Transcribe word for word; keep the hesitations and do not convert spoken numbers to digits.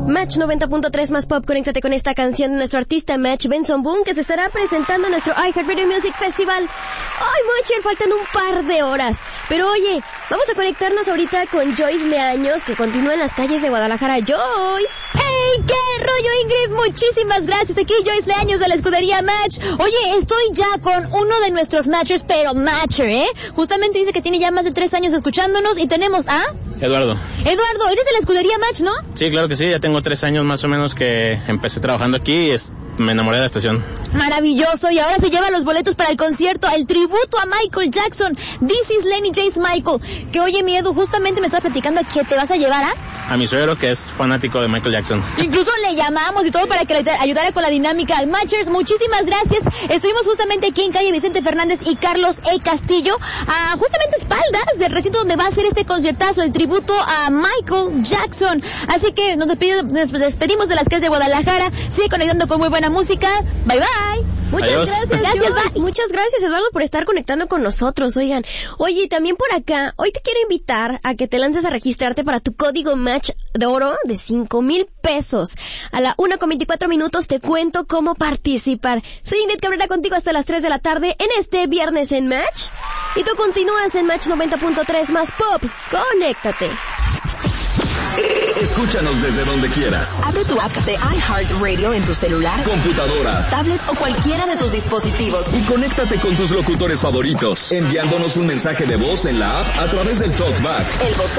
Match noventa punto tres más pop, conéctate con esta canción de nuestro artista Match Benson Boone, que se estará presentando en nuestro iHeartRadio Music Festival. ¡Ay, Mochi! Faltan un par de horas. Pero oye, vamos a conectarnos ahorita con Joyce Leaños, que continúa en las calles de Guadalajara. ¡Joyce! ¡Hey! ¿Qué rollo, Ingrid? Muchísimas gracias. Aquí Joyce Leaños de la escudería Match. Oye, estoy ya con uno de nuestros matchers, pero matcher, ¿eh? Justamente dice que tiene ya más de tres años escuchándonos y tenemos a... Eduardo. Eduardo, eres de la escudería Match, ¿no? Sí, claro que sí. Ya tengo tres años más o menos que empecé trabajando aquí y es, me enamoré de la estación. Maravilloso. Y ahora se lleva los boletos para el concierto, el tributo a Michael Jackson. This is Lenny Jace Michael. Que oye, mi Edu, justamente me estás platicando que te vas a llevar a... A mi suegro, que es fanático de Michael Jackson. Incluso le llamamos y todo para que le ayudara con la dinámica al Matchers. Muchísimas gracias. Estuvimos justamente aquí en calle Vicente Fernández y Carlos E. Castillo, a justamente espaldas del recinto donde va a ser este conciertazo, el tributo a Michael Jackson. Así que nos despedimos, nos despedimos de las calles de Guadalajara. Sigue conectando con muy buena música. Bye bye. Muchas Adiós. gracias, Gracias, Joyce. bye. Muchas gracias, Eduardo, por estar conectando con nosotros. Oigan, oye, también por acá, hoy te quiero invitar a que te lances a registrarte para tu código Match de oro de cinco mil pesos. A la una con veinticuatro minutos te cuento cómo participar. Soy Ingrid Cabrera contigo hasta las tres de la tarde en este viernes en Match. Y tú continúas en Match noventa punto tres más pop. Conéctate. Escúchanos desde donde quieras. Abre tu app de iHeartRadio en tu celular, Computadora, tablet o cualquiera de tus dispositivos. y conéctate con tus locutores favoritos, enviándonos un mensaje de voz en la app a través del TalkBack. El botón